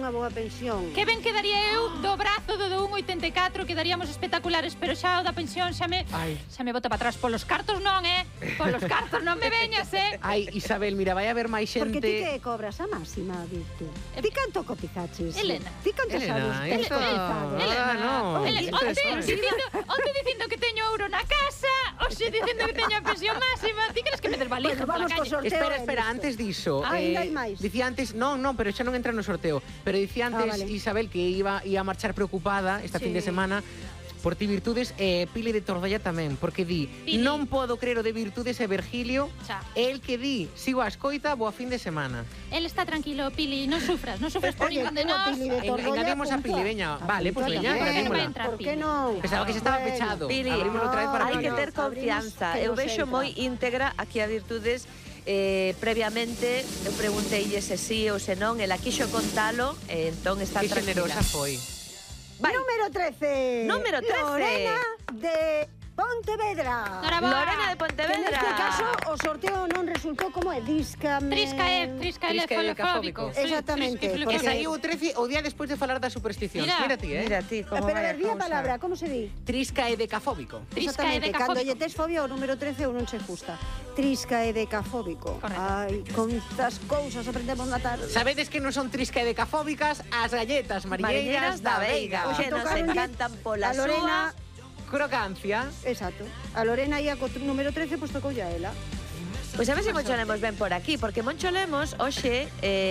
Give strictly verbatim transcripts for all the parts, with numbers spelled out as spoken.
unha boa pensión. Que ben quedaría eu do brazo do do un oitenta e catro, quedaríamos espectaculares, pero xa o da pensión xa me Ai. xa me bota para atrás. Polos cartos non, eh? Polos cartos non me veñas, eh? Ai, Isabel, mira, vai haber máis xente... Porque ti que cobras a máxima, Virtu? Ti canto cotizaches? Elena. Ti canto sabes? Elena, Tes isto... cotizado? Ah, no. Ele- isto Onte é- dicindo, onte dicindo que teño ouro na casa, hoxe dicindo que teño a pensión máxima. Ti crees que me desvalija Bueno, pola vamos co calle? sorteo. Espera, en espera, isto. antes diso Ah, ainda hai máis. Dicía antes, non, non, pero xa non entra no sorteo. Pero dicía antes, Ah, vale. Isabel, que iba, iba a marchar preocupada esta Sí. fin de semana por ti Virtudes e Pili de Tordella tamén, porque di, Pili. non podo creer o de Virtudes e Virgilio, Xa. el que di, sigo a escoita, boa fin de semana. El está tranquilo, Pili, non sufras, non sufras por Oye, ningún de tengo nós. Pili de En- Tordolla, engademos a apunta. Pili, veña. Vale, pues Apunta veña, tamén. engadémola. Entrar ¿Por qué Pili. non? Pensaba que se estaba Bueno. pechado. Pili. Abrímoslo otra vez para Hai que que no. ter Abrimos, confianza. que Eu nos vexo entra. moi íntegra aquí a Virtudes. Eh, previamente eu pregunteille se sí ou se non, ela quixo contalo, e entón está Que tranquila. generosa foi. Vai. Número trece. Número trece. Lorena de Pontevedra. Noraboa. Lorena de Que Pontevedra. neste caso o sorteo non resultou como é Díscame. Trisca é, trisca é Trisca é folofóbico. lecafóbico. Exactamente, Que porque- saiu o trece o día despois de falar das supersticións. Mira. Mira ti, eh? Mira ti, como Pero a vai ver, di a cousa. palabra, como se di? Trisca e decafóbico. Trisca é Exactamente, cando decafóbico. lle tes fobia o número trece ou non che gusta. Trisca e decafóbico. Correcto. Ai, contas cousas aprendemos na tarde. Sabedes que non son trisca e decafóbicas as galletas Mariñeiras mariñeiras da da Veiga. Veiga. Oxe, nos tocaronlle encantan pola a Lorena, Crocancia. exacto. A Lorena ia co número trece, pois tocoulle a ela. Pois a ver se Moncho Lemos ven por aquí, porque Moncho Lemos, hoxe,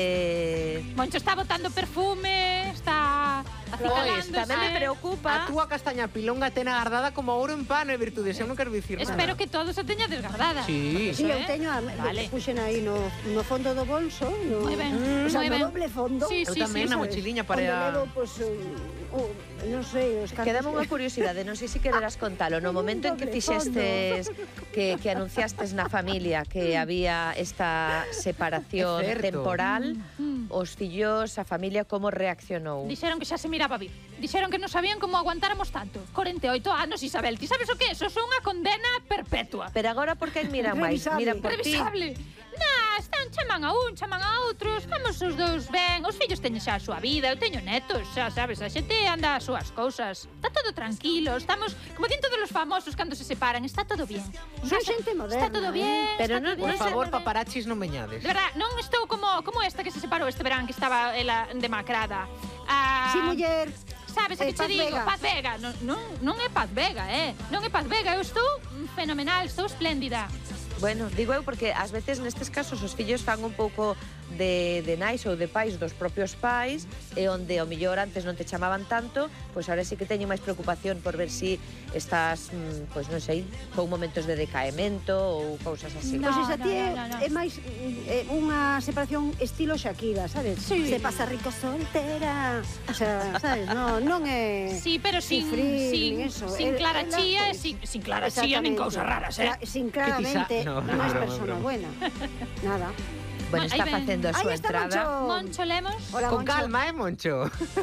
eh, Moncho está botando perfume, está Pois, acicalándose. tamén me preocupa. A túa castaña pilonga ten agardada como ouro en pano e Virtudes. Eu non quero dicir nada. Espero que todo se teña desgardada. Sí. Sí, Eso, eu eh? teño a Vale. puxen aí no, no fondo do bolso, no, Moi ben, o sea, moi no ben. doble fondo. Sí, Eu sí, tamén, sí, na sabes. mochiliña Onde para... levo, pois, un, un, non sei, os cartos. Quedame unha curiosidade, non sei se quererás contalo. No momento en que Doble fixestes, que, que anunciastes na familia que había esta separación É certo. temporal, Mm. os fillos, a familia, como reaccionou? Dixeron que xa se miraba vir. Dixeron que non sabían como aguantáramos tanto. corenta e oito anos, Isabel. Ti sabes o que é? Eso é unha condena perpetua. Pero agora por que miran máis? Revisable. Miran por ti. Revisable. Nah, están, chaman a un, chaman a outro, estamos os dous ben, os fillos teñen xa a súa vida, eu teño netos, xa sabes, a xente anda as súas cousas. Está todo tranquilo, estamos, como din todos os famosos cando se separan, está todo bien. Son Está- xente moderna, Está todo eh. bien. Pero está non- todo Por bien, favor, está todo ben. paparachis non veñades. De verdad, non estou como como esta que se separou este verán, que estaba ela demacrada. Ah, Sí, muller. Sabes a Eh, que che Paz digo? Vega. Paz Vega. Non, non, non é Paz Vega, eh? Non é Paz Vega. Eu estou fenomenal, estou espléndida. Bueno, digo eu porque ás veces nestes casos os fillos fan un pouco de, de nais ou de pais dos propios pais e onde ao millor antes non te chamaban tanto, pois agora sí que teño máis preocupación por ver si estás, mm, pois non sei, con momentos de decaemento ou cousas así. No. Pois esa no, ti é, no, no, no. é máis é unha separación estilo Shakira, sabes? Sí. Se pasa rico soltera. O sea, sabes? No, non é Sí, pero sin sufrir, sin, nin eso. sin El- Clara ela, Chía, pois, sin, sin Clara Chía nin exactamente. cousas raras, eh? Cla- Sin claramente, No, non é broma, persona broma. buena. Nada. Bueno, Ahí está ven. facendo a Aí súa está entrada. Moncho. Moncho Lemos. Hola, Con Moncho. calma, eh, Moncho.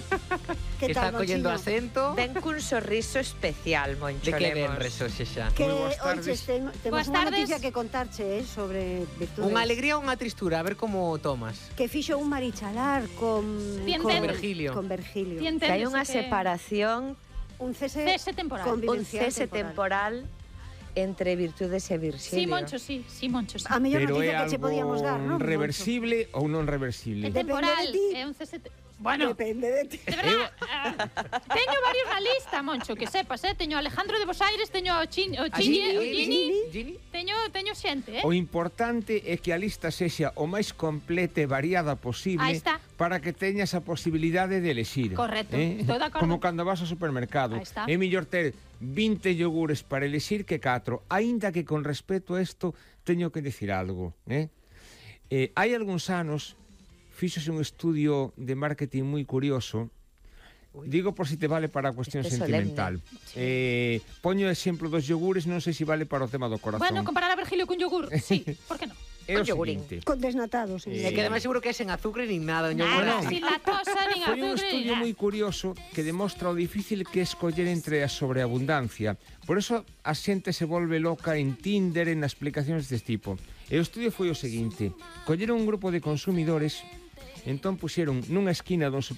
Que Que está tal, collendo Monchiño? acento. Ven cun sorriso especial, Moncho De que Lemos. ven reso xa. Que Moi boas oiches, tardes. ten, temos Boas unha tardes. noticia que contarche eh, sobre virtudes. Unha alegría ou unha tristura, a ver como tomas. Que fixo un marichalar con Ti con entendes? Virgilio. Con Virgilio. Ti Que hai entendes unha que- separación, Un cese, Cese temporal. un convivencial cese temporal entre Virtudes e Virxilio. Sí, Moncho, sí, sí, Moncho, sí. A mellor Pero é noticia que che algo podíamos dar, non? reversible ou non reversible? É Depende temporal, de ti. é un cese... te- Moncho? Bueno, Depende de ti. de verdad, ah, teño varios na lista, Moncho, que sepas, eh? Teño Alejandro de Bos Aires, teño o Chin, o A Chini, Gini, o Gini, Gini? teño, teño xente, eh? O importante é que a lista sexa o máis completa e variada Aí posible está. para que teñas a posibilidade de elexir. Correcto, eh? estou de acordo. Como cando vas ao supermercado. Aí está. É mellor ter vinte yogures para elexir que catro. Aínda que con respecto a isto teño que decir algo. Eh? Eh, hai algúns anos fíxose un estudio de marketing moi curioso. Digo por si te vale para a cuestión Este é sentimental. Eh, poño o exemplo dos yogures, non sei se vale para o tema do corazón. Bueno, comparar a Virgilio cun yogur, sí, por que non? É o con yogurín. seguinte. Con desnatados. Eh, E que ademais seguro que é sen azúcar nin nada. Nada, Nada, sin lactosa, nin Foi un azúcar, estudio nin moi nada. curioso que demostra o difícil que é escoller entre a sobreabundancia. Por eso a xente se volve loca en Tinder, en explicacións deste tipo. E o estudio foi o seguinte: colleron un grupo de consumidores, entón puxeron nunha esquina dun